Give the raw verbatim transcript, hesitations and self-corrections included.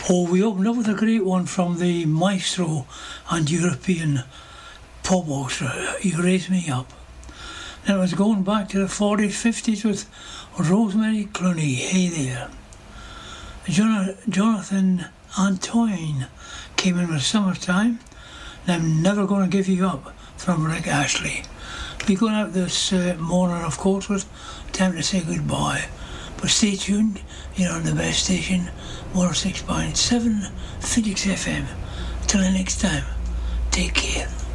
Oh, we opened up with a great one from the maestro and European pop orchestra, You Raise Me Up. Then it was going back to the forties, fifties with Rosemary Clooney, Hey There. Jon- Jonathan Antoine came in with Summertime, and I'm Never Gonna Give You Up from Rick Astley. We're going out this uh, morning, of course, with time to say goodbye. But stay tuned, you're on the best station, one oh six point seven Phoenix F M. Till the next time, take care.